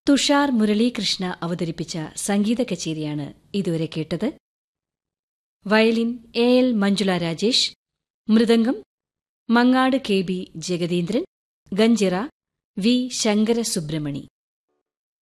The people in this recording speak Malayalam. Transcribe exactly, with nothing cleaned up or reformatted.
തുഷാർ മുരളീകൃഷ്ണ അവതരിപ്പിച്ച സംഗീത കച്ചേരിയാണ് ഇതുവരെ കേട്ടത്. Violin A L Manjula Rajesh, mridangam Mangad K B ജഗദീന്ദ്രൻ, ganjira V Shankara Subramani.